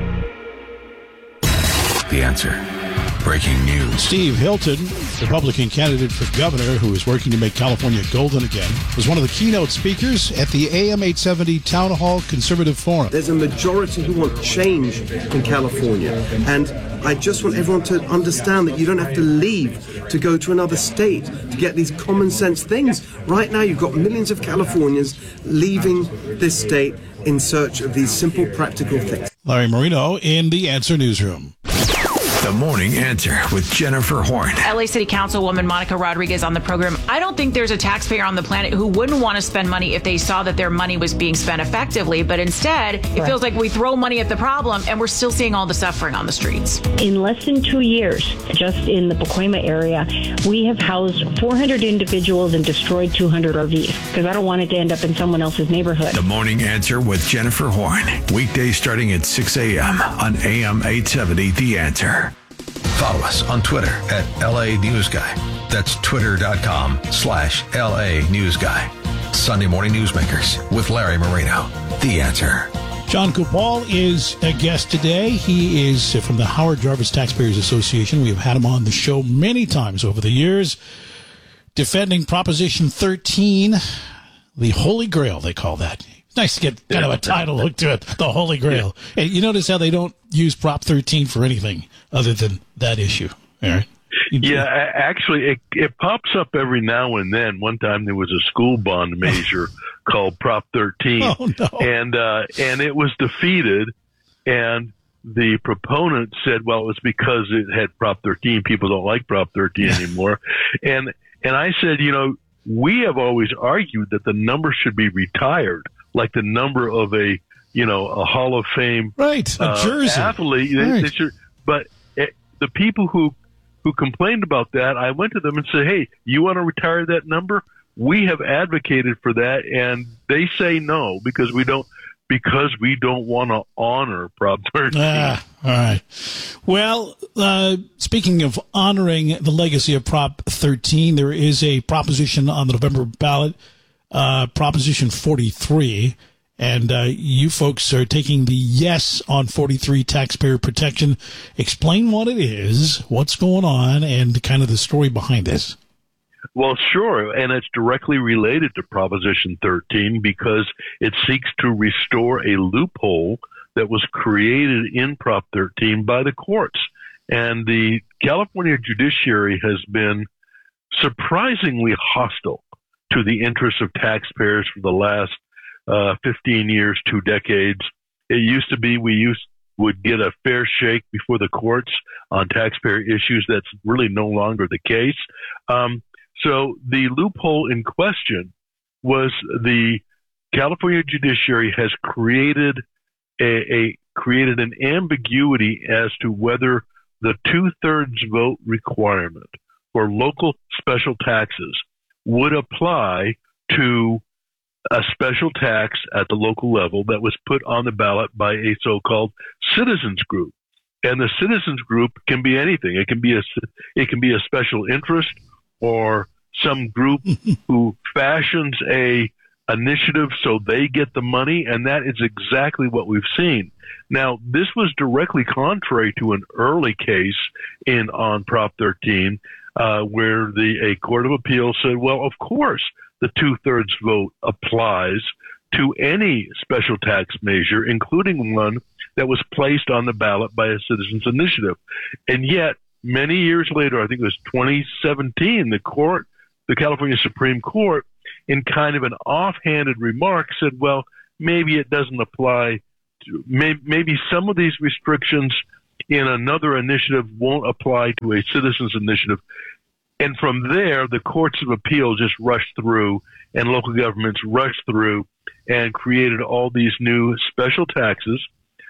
The Answer. Breaking news. Steve Hilton, Republican candidate for governor who is working to make California golden again, was one of the keynote speakers at the AM 870 Town Hall Conservative Forum. There's a majority who want change in California, and I just want everyone to understand that you don't have to leave to go to another state to get these common sense things. Right now, you've got millions of Californians leaving this state in search of these simple, practical things. Larry Marino in the Answer Newsroom. The Morning Answer with Jennifer Horn. LA City Councilwoman Monica Rodriguez on the program. I don't think there's a taxpayer on the planet who wouldn't want to spend money if they saw that their money was being spent effectively. But instead, it feels like we throw money at the problem and we're still seeing all the suffering on the streets. In less than 2 years, just in the Pacoima area, we have housed 400 individuals and destroyed 200 RVs because I don't want it to end up in someone else's neighborhood. The Morning Answer with Jennifer Horn. Weekdays starting at 6 a.m. on AM 870 The Answer. Follow us on Twitter at LA News Guy. That's twitter.com/LA News Guy. Sunday Morning Newsmakers with Larry Marino. The Answer. John Kupal is a guest today. He is from the Howard Jarvis Taxpayers Association. We have had him on the show many times over the years, defending Proposition 13, the Holy Grail, they call that. Nice to get kind of a title hook to it, the Holy Grail. Yeah. And you notice how they don't use Prop 13 for anything other than that issue, all right? Yeah, actually, it pops up every now and then. One time there was a school bond measure called Prop 13, and it was defeated, and the proponent said, well, it was because it had Prop 13. People don't like Prop 13 anymore. And I said, we have always argued that the number should be retired, like the number of a Hall of Fame jersey athlete. They should, but the people who complained about that, I went to them and said, hey, you want to retire that number? We have advocated for that, and they say no because we don't want to honor Prop 13. All right. Well, speaking of honoring the legacy of Prop 13, there is a proposition on the November ballot, Proposition 43, and you folks are taking the yes on 43, taxpayer protection. Explain what it is, what's going on, and kind of the story behind this. Well, sure, and it's directly related to Proposition 13 because it seeks to restore a loophole that was created in Prop 13 by the courts. And the California judiciary has been surprisingly hostile to the interests of taxpayers for the last 15 years, 2 decades. It used to be we used would get a fair shake before the courts on taxpayer issues. That's really no longer the case. So the loophole in question was the California judiciary has created created an ambiguity as to whether the 2/3 vote requirement for local special taxes would apply to a special tax at the local level that was put on the ballot by a so-called citizens group. And the citizens group can be anything. It can be a special interest or some group who fashions a initiative so they get the money, and that is exactly what we've seen. Now, this was directly contrary to an early case on Prop 13, where a court of appeals said, well, of course, the 2/3 vote applies to any special tax measure, including one that was placed on the ballot by a citizens initiative. And yet, many years later, I think it was 2017, the California Supreme Court, in kind of an offhanded remark, said, well, maybe it doesn't apply to, maybe some of these restrictions in another initiative won't apply to a citizens initiative. And from there, the courts of appeal just rushed through, and local governments rushed through and created all these new special taxes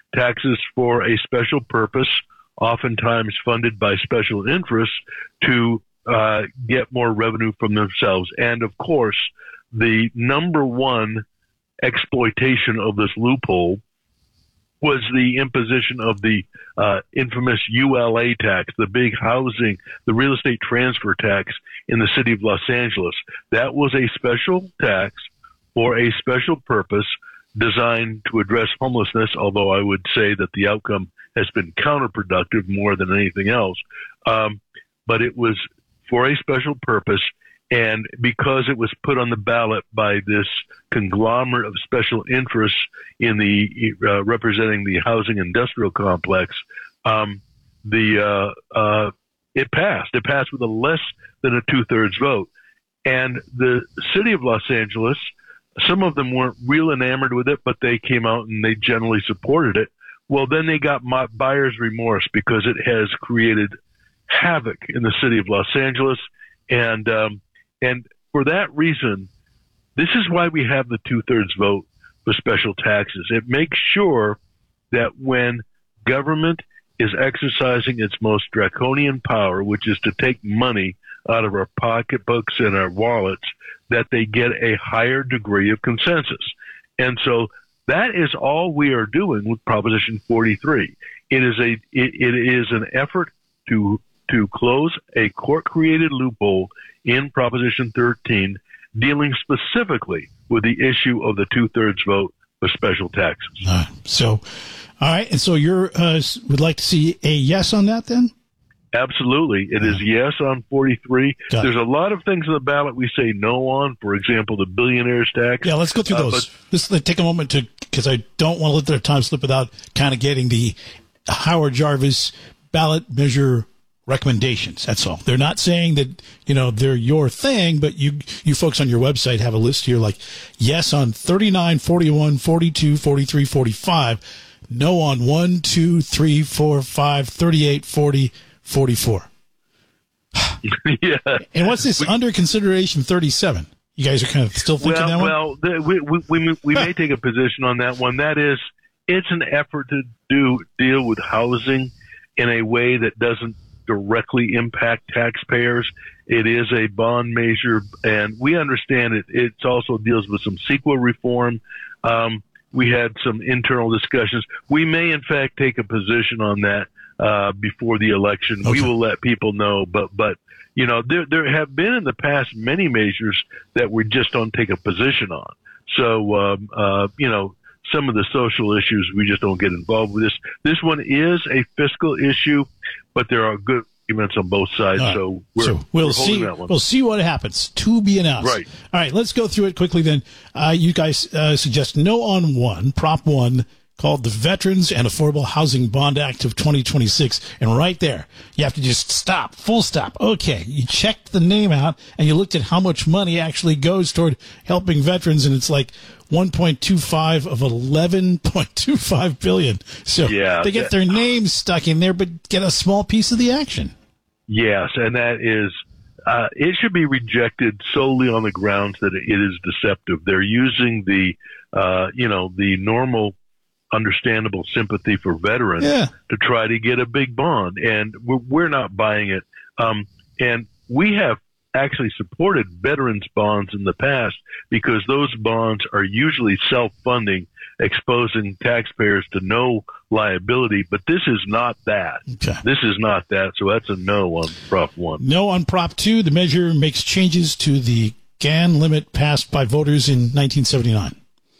for a special purpose, oftentimes funded by special interests, to get more revenue from themselves. And of course, the number one exploitation of this loophole was the imposition of the infamous ULA tax, the big housing, the real estate transfer tax in the city of Los Angeles. That was a special tax for a special purpose designed to address homelessness, although I would say that the outcome has been counterproductive more than anything else. But it was for a special purpose, and because it was put on the ballot by this conglomerate of special interests in the representing the housing industrial complex, it passed. It passed with a less than a 2/3 vote. And the city of Los Angeles, some of them weren't real enamored with it, but they came out and they generally supported it. Well, then they got buyer's remorse because it has created havoc in the city of Los Angeles. And for that reason, this is why we have the 2/3 vote for special taxes. It makes sure that when government is exercising its most draconian power, which is to take money out of our pocketbooks and our wallets, that they get a higher degree of consensus. And so that is all we are doing with Proposition 43. It is an effort to close a court-created loophole in Proposition 13, dealing specifically with the issue of the 2/3 vote for special taxes. All right. And so you would like to see a yes on that then? Absolutely. It is yes on 43. There's a lot of things on the ballot we say no on. For example, the billionaire's tax. Yeah, let's go through those. Let's take a moment because I don't want to let their time slip without kind of getting the Howard Jarvis ballot measure recommendations. That's all. They're not saying that, they're your thing, but you folks on your website have a list here like yes on 39, 41, 42, 43, 45, no on 1, 2, 3, 4, 5, 38, 40, 44. Yeah. And what's this under consideration 37? You guys are kind of still thinking that one? Well, we may take a position on that one. That is, it's an effort to deal with housing in a way that doesn't directly impact taxpayers. It is a bond measure, and we understand it. It also deals with some CEQA reform. We had some internal discussions. We may, in fact, take a position on that before the election. Okay. We will let people know, but there have been in the past many measures that we just don't take a position on. So some of the social issues we just don't get involved with. This one is a fiscal issue, but there are good arguments on both sides. Right. So we'll see. We'll see what happens. To be announced. Right. All right. Let's go through it quickly. Then you guys suggest no on 1, Prop 1. called the Veterans and Affordable Housing Bond Act of 2026. And right there, you have to just stop, full stop. Okay, you checked the name out and you looked at how much money actually goes toward helping veterans, and it's like 1.25 of 11.25 billion. So they get their names stuck in there, but get a small piece of the action. Yes, and that is, it should be rejected solely on the grounds that it is deceptive. They're using the normal, understandable sympathy for veterans to try to get a big bond, and we're not buying it. And we have actually supported veterans bonds in the past because those bonds are usually self-funding, exposing taxpayers to no liability. But this is not that. Okay. This is not that. So that's a no on Prop 1. No on Prop 2. The measure makes changes to the GAN limit passed by voters in 1979.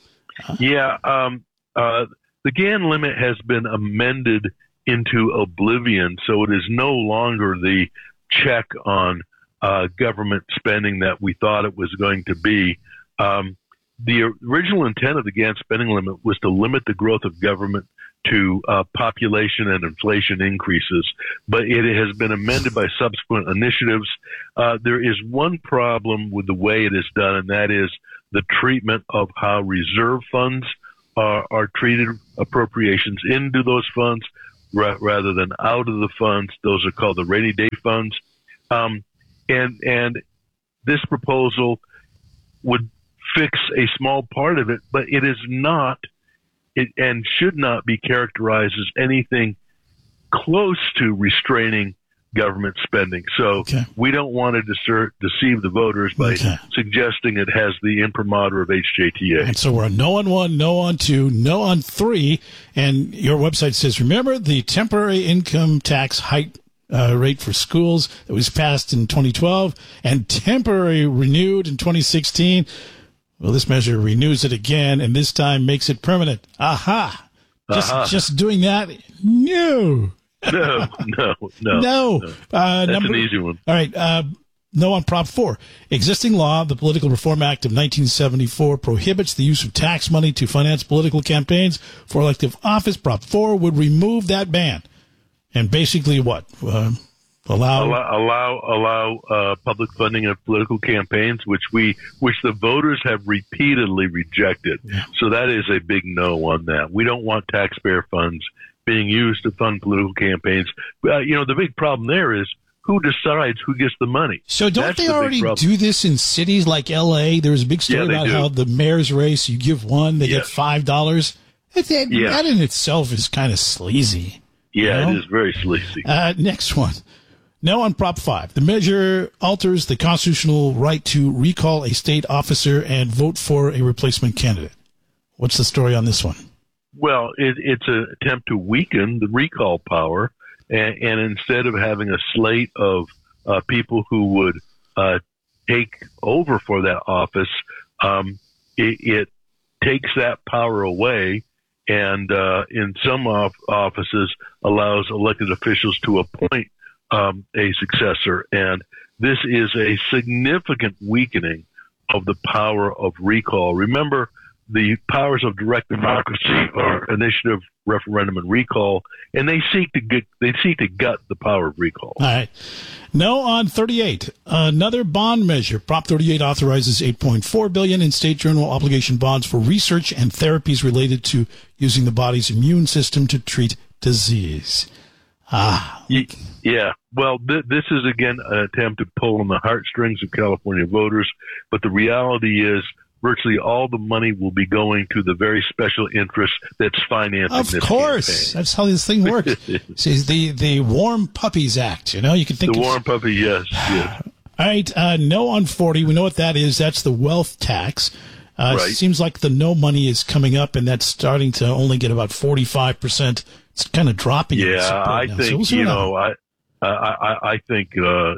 The GAN limit has been amended into oblivion, so it is no longer the check on government spending that we thought it was going to be. The original intent of the GAN spending limit was to limit the growth of government to population and inflation increases, but it has been amended by subsequent initiatives. There is one problem with the way it is done, and that is the treatment of how reserve funds are treated, appropriations into those funds rather than out of the funds. Those are called the rainy day funds. And this proposal would fix a small part of it, but it is not, and should not be characterized as anything close to restraining government spending. So we don't want to deceive the voters by suggesting it has the imprimatur of HJTA. And so we're a no on 1, no on 2, no on 3. And your website says, remember the temporary income tax height rate for schools that was passed in 2012 and temporary renewed in 2016. Well, this measure renews it again, and this time makes it permanent. Aha! Just doing that? No. No. That's an easy one. All right. No on Prop 4. Existing law, the Political Reform Act of 1974, prohibits the use of tax money to finance political campaigns for elective office. Prop 4 would remove that ban. And basically what? Allow public funding of political campaigns, which the voters have repeatedly rejected. Yeah. So that is a big no on that. We don't want taxpayer funds being used to fund political campaigns. The big problem there is who decides who gets the money. So don't they already do this in cities like L.A.? There was a big story about how the mayor's race, you give one, they get $5. That in itself is kind of sleazy. Yeah, it is very sleazy. Next one. No on Prop 5. The measure alters the constitutional right to recall a state officer and vote for a replacement candidate. What's the story on this one? Well, it's an attempt to weaken the recall power, and instead of having a slate of people who would take over for that office, it takes that power away, and in some offices allows elected officials to appoint a successor. And this is a significant weakening of the power of recall. Remember, the powers of direct democracy are initiative, referendum, and recall, and they seek to gut the power of recall. All right. No on 38. Another bond measure. Prop 38 authorizes $8.4 billion in state general obligation bonds for research and therapies related to using the body's immune system to treat disease. Yeah. Well, this is, again, an attempt to pull on the heartstrings of California voters, but the reality is virtually all the money will be going to the very special interest that's financing this campaign. Of course. That's how this thing works. See, the Warm Puppies Act, you can think the Warm Puppy, yes. All right, no on 40. We know what that is. That's the wealth tax. Right. It seems like the no money is coming up, and that's starting to only get about 45%. It's kind of dropping. Yeah, I think, I think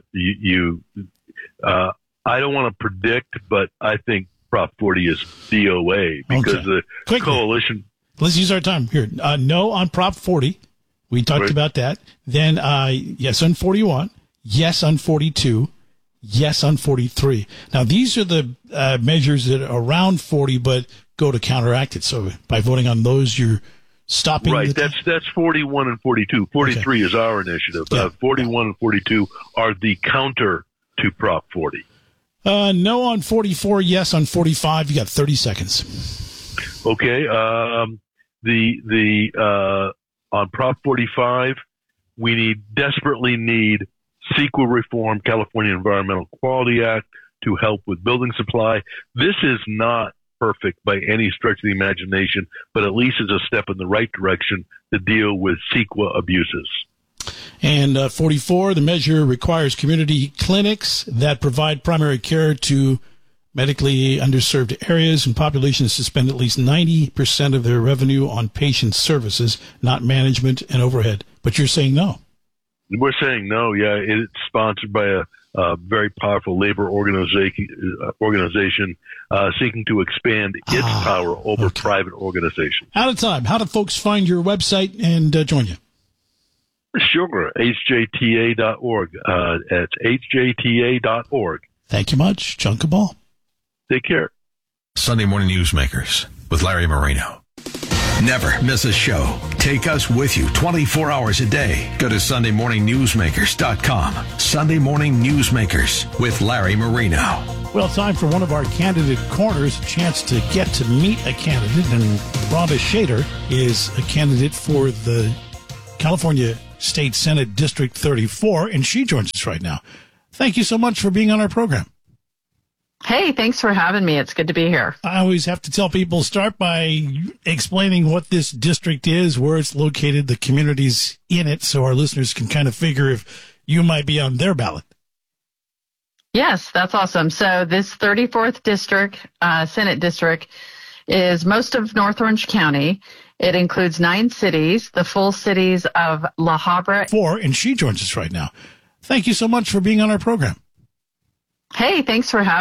I don't want to predict, but I think Prop 40 is DOA because the coalition. Let's use our time here. No on Prop 40. We talked about that. Then yes on 41. Yes on 42. Yes on 43. Now, these are the measures that are around 40 but go to counteract it. So by voting on those, you're stopping. Right. That's 41 and 42. 43 is our initiative. Yeah. 41 and 42 are the counter to Prop 40. No on 44, yes on 45. You got 30 seconds. Okay. On Prop 45, we desperately need CEQA reform, California Environmental Quality Act, to help with building supply. This is not perfect by any stretch of the imagination, but at least is a step in the right direction to deal with CEQA abuses. And 44, the measure requires community clinics that provide primary care to medically underserved areas and populations to spend at least 90% of their revenue on patient services, not management and overhead. But you're saying no. We're saying no, yeah. It's sponsored by a very powerful labor organization seeking to expand its power over private organizations. Out of time. How do folks find your website and join you? Sure, hjta.org. It's hjta.org. Thank you much. John Cabal. Take care. Sunday Morning Newsmakers with Larry Marino. Never miss a show. Take us with you 24 hours a day. Go to SundayMorningNewsmakers.com. Sunday Morning Newsmakers with Larry Marino. Well, time for one of our candidate corners, a chance to get to meet a candidate. And Rhonda Shader is a candidate for the California State Senate District 34, and she joins us right now. Thank you so much for being on our program. Hey, thanks for having me. It's good to be here. I always have to tell people, start by explaining what this district is, where it's located, the communities in it, so our listeners can kind of figure if you might be on their ballot. Yes, that's awesome. So this 34th district, Senate district, is most of North Orange County. It includes 9 cities, the full cities of La Habra. 4, and she joins us right now. Thank you so much for being on our program. Hey, thanks for having me.